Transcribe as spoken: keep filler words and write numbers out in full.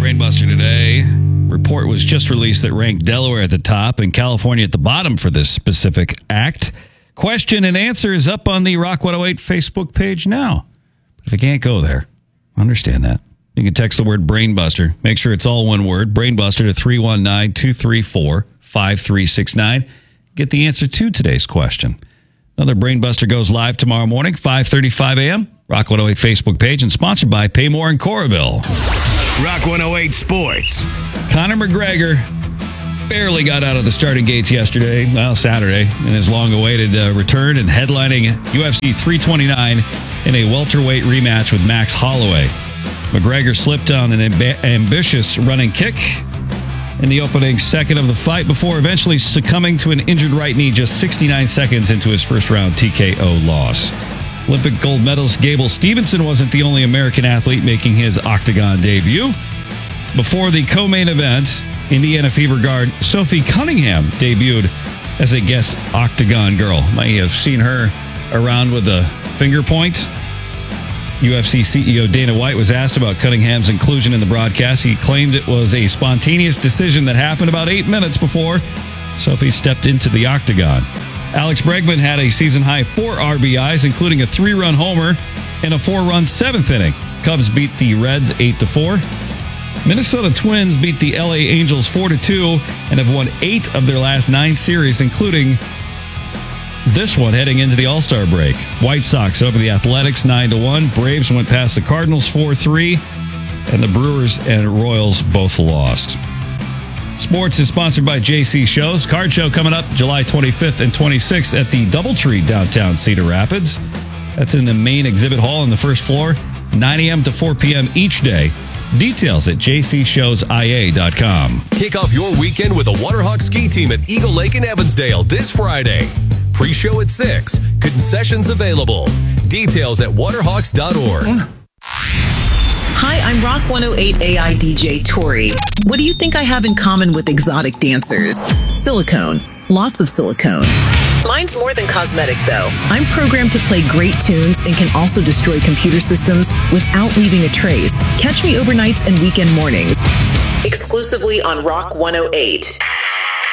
Brainbuster today. Report was just released that ranked Delaware at the top and California at the bottom for this specific act. Question and answer is up on the Rock one oh eight Facebook page now. But if you can't go there, understand that. You can text the word Brainbuster. Make sure it's all one word. Brainbuster to three one nine, two three four, five three six nine. Get the answer to today's question. Another Brainbuster goes live tomorrow morning, five thirty-five a.m. Rock one oh eight Facebook page and sponsored by Paymore in Coralville. Rock one oh eight Sports. Conor McGregor barely got out of the starting gates yesterday, well, Saturday, in his long-awaited uh, return and headlining U F C three twenty-nine in a welterweight rematch with Max Holloway. McGregor slipped on an amb- ambitious running kick in the opening second of the fight before eventually succumbing to an injured right knee just sixty-nine seconds into his first-round T K O loss. Olympic gold medalist Gable Stevenson wasn't the only American athlete making his Octagon debut. Before the co-main event, Indiana Fever guard Sophie Cunningham debuted as a guest Octagon girl. Might have seen her around with a finger point. U F C C E O Dana White was asked about Cunningham's inclusion in the broadcast. He claimed it was a spontaneous decision that happened about eight minutes before Sophie stepped into the Octagon. Alex Bregman had a season-high four R B Is, including a three-run homer and a four-run seventh inning. Cubs beat the Reds eight to four. Minnesota Twins beat the L A Angels four to two and have won eight of their last nine series, including this one heading into the All-Star break. White Sox over the Athletics nine to one. Braves went past the Cardinals four three. And the Brewers and Royals both lost. Sports is sponsored by J C Shows. Card show coming up July twenty-fifth and twenty-sixth at the Doubletree downtown Cedar Rapids. That's in the main exhibit hall on the first floor, nine a.m. to four p.m. each day. Details at j c shows i a dot com. Kick off your weekend with a Waterhawk ski team at Eagle Lake in Evansdale this Friday. Pre-show at six. Concessions available. Details at waterhawks dot org. Hi, I'm Rock one oh eight A I D J Tori. What do you think I have in common with exotic dancers? Silicone. Lots of silicone. Mine's more than cosmetic, though. I'm programmed to play great tunes and can also destroy computer systems without leaving a trace. Catch me overnights and weekend mornings. Exclusively on Rock one oh eight.